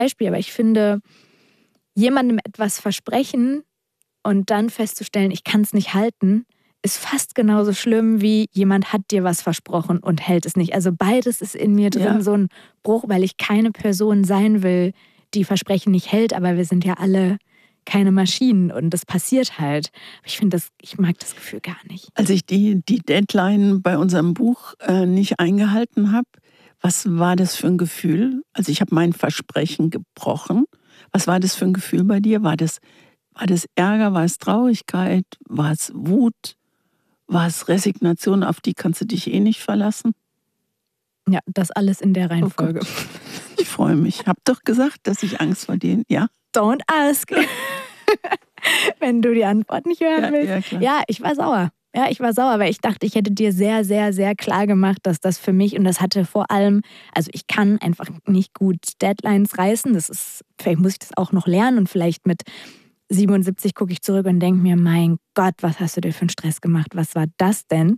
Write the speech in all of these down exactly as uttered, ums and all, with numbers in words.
Beispiel, aber ich finde, jemandem etwas versprechen und dann festzustellen, ich kann es nicht halten, ist fast genauso schlimm wie jemand hat dir was versprochen und hält es nicht. Also beides ist in mir drin, ja. So ein Bruch, weil ich keine Person sein will, die Versprechen nicht hält, aber wir sind ja alle keine Maschinen und das passiert halt. Aber ich finde das, ich mag das Gefühl gar nicht. Als ich die, die Deadline bei unserem Buch äh, nicht eingehalten habe, was war das für ein Gefühl? Also ich habe mein Versprechen gebrochen. Was war das für ein Gefühl bei dir? War das, war das Ärger, war es Traurigkeit, war es Wut, war es Resignation, auf die kannst du dich eh nicht verlassen? Ja, das alles in der Reihenfolge. Oh, ich freue mich. Ich habe doch gesagt, dass ich Angst vor denen, ja? Don't ask. Wenn du die Antwort nicht hören ja, willst. Ja, klar. Ja, ich war sauer. Ja, ich war sauer, weil ich dachte, ich hätte dir sehr, sehr, sehr klar gemacht, dass das für mich, und das hatte vor allem, also ich kann einfach nicht gut Deadlines reißen. Das ist, vielleicht muss ich das auch noch lernen und vielleicht mit siebenundsiebzig gucke ich zurück und denke mir, mein Gott, was hast du dir für einen Stress gemacht? Was war das denn?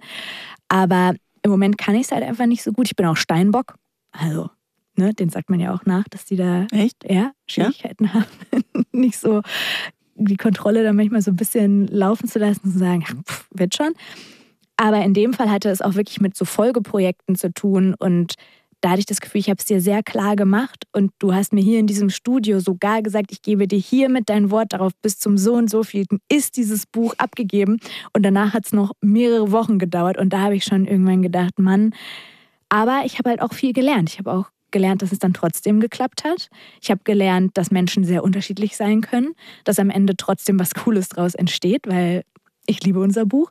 Aber im Moment kann ich es halt einfach nicht so gut. Ich bin auch Steinbock. Also, ne, den sagt man ja auch nach, dass die da Echt? Ja, Schwierigkeiten ja? haben. Nicht so die Kontrolle da manchmal so ein bisschen laufen zu lassen und zu sagen, pff, wird schon. Aber in dem Fall hatte es auch wirklich mit so Folgeprojekten zu tun und da hatte ich das Gefühl, ich habe es dir sehr klar gemacht und du hast mir hier in diesem Studio sogar gesagt, ich gebe dir hiermit dein Wort darauf, bis zum so und so vielten ist dieses Buch abgegeben und danach hat es noch mehrere Wochen gedauert und da habe ich schon irgendwann gedacht, Mann, aber ich habe halt auch viel gelernt. Ich habe auch gelernt, dass es dann trotzdem geklappt hat. Ich habe gelernt, dass Menschen sehr unterschiedlich sein können, dass am Ende trotzdem was Cooles draus entsteht, weil ich liebe unser Buch.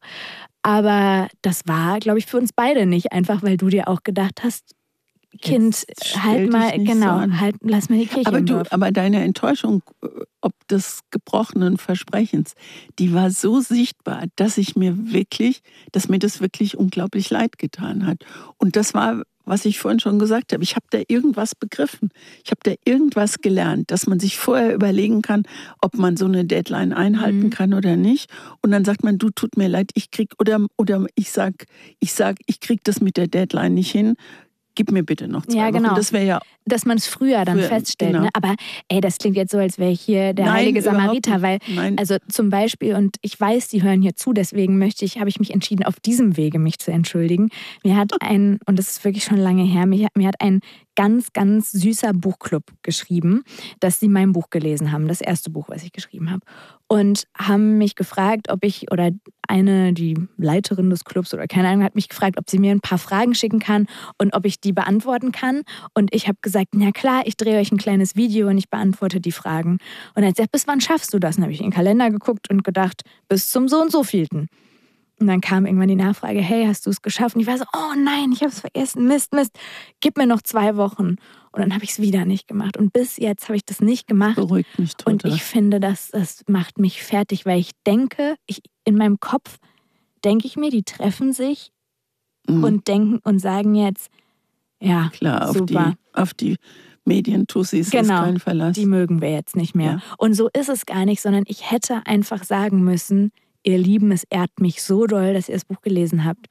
Aber das war, glaube ich, für uns beide nicht einfach, weil du dir auch gedacht hast, Kind, halt mal, genau, so halt, lass mal die Kirche aber im du, Dorf. Aber deine Enttäuschung ob des gebrochenen Versprechens, die war so sichtbar, dass ich mir wirklich, dass mir das wirklich unglaublich leid getan hat. Und das war, was ich vorhin schon gesagt habe, ich habe da irgendwas begriffen. Ich habe da irgendwas gelernt, dass man sich vorher überlegen kann, ob man so eine Deadline einhalten mhm. kann oder nicht. Und dann sagt man, du, tut mir leid, ich krieg, oder, oder ich sag, ich sag, ich krieg das mit der Deadline nicht hin. Gib mir bitte noch zwei ja, genau. Wochen. Das wäre ja, dass man es früher dann früher, feststellt. Genau. Ne? Aber ey, das klingt jetzt so, als wäre ich hier der Nein, heilige Samariter, weil Nein. also zum Beispiel, und ich weiß, die hören hier zu, deswegen möchte ich, habe ich mich entschieden, auf diesem Wege mich zu entschuldigen. Mir hat ein, und das ist wirklich schon lange her, mir, mir hat ein ganz, ganz süßer Buchclub geschrieben, dass sie mein Buch gelesen haben, das erste Buch, was ich geschrieben habe. Und haben mich gefragt, ob ich, oder eine, die Leiterin des Clubs oder keine Ahnung, hat mich gefragt, ob sie mir ein paar Fragen schicken kann und ob ich die beantworten kann. Und ich habe gesagt, na klar, ich drehe euch ein kleines Video und ich beantworte die Fragen. Und er hat gesagt, bis wann schaffst du das? Und dann habe ich in den Kalender geguckt und gedacht, bis zum so und so vielten. Und dann kam irgendwann die Nachfrage, hey, hast du es geschafft? Und ich war so, oh nein, ich habe es vergessen, Mist, Mist, gib mir noch zwei Wochen. Und dann habe ich es wieder nicht gemacht. Und bis jetzt habe ich das nicht gemacht. Das beruhigt mich total. Und ich finde, das, das macht mich fertig, weil ich denke, ich, in meinem Kopf denke ich mir, die treffen sich mhm. und denken und sagen jetzt, ja, klar, auf super. Die, auf die Medientussis genau, ist kein Verlass. Die mögen wir jetzt nicht mehr. Ja. Und so ist es gar nicht, sondern ich hätte einfach sagen müssen, ihr Lieben, es ehrt mich so doll, dass ihr das Buch gelesen habt.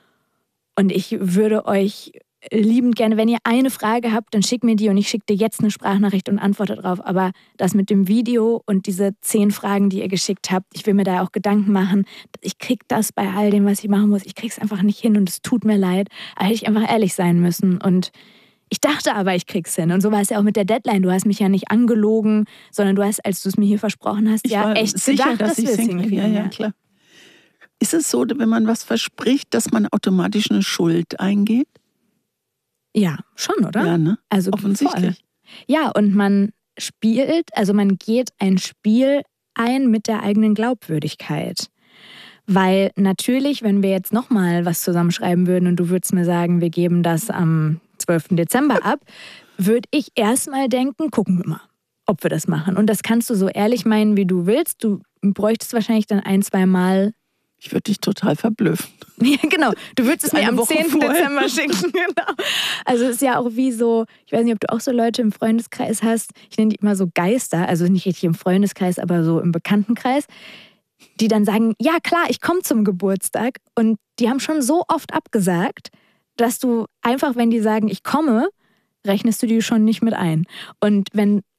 Und ich würde euch liebend gerne, wenn ihr eine Frage habt, dann schickt mir die und ich schicke dir jetzt eine Sprachnachricht und antworte drauf. Aber das mit dem Video und diese zehn Fragen, die ihr geschickt habt, ich will mir da auch Gedanken machen. Ich krieg das bei all dem, was ich machen muss. Ich krieg's einfach nicht hin und es tut mir leid. Da hätte ich einfach ehrlich sein müssen. Und ich dachte aber, ich krieg's hin. Und so war es ja auch mit der Deadline. Du hast mich ja nicht angelogen, sondern du hast, als du es mir hier versprochen hast, ich ja war echt sicher, gedacht, dass, dass ich wir es hinkriege. hinkriegen. Ja, ja, klar. Ist es so, wenn man was verspricht, dass man automatisch eine Schuld eingeht? Ja, schon, oder? Ja, ne? Also offensichtlich. Voll. Ja, und man spielt, also man geht ein Spiel ein mit der eigenen Glaubwürdigkeit. Weil natürlich, wenn wir jetzt nochmal was zusammenschreiben würden und du würdest mir sagen, wir geben das am zwölften Dezember ab, würde ich erstmal denken, gucken wir mal, ob wir das machen. Und das kannst du so ehrlich meinen, wie du willst. Du bräuchtest wahrscheinlich dann ein, zwei Mal. Ich würde dich total verblüffen. Ja, genau. Du würdest es mir am Woche zehnten vorher. Dezember schicken. Genau. Also es ist ja auch wie so, ich weiß nicht, ob du auch so Leute im Freundeskreis hast, ich nenne die immer so Geister, also nicht richtig im Freundeskreis, aber so im Bekanntenkreis, die dann sagen, ja klar, ich komme zum Geburtstag. Und die haben schon so oft abgesagt, dass du einfach, wenn die sagen, ich komme, rechnest du die schon nicht mit ein. Und wenn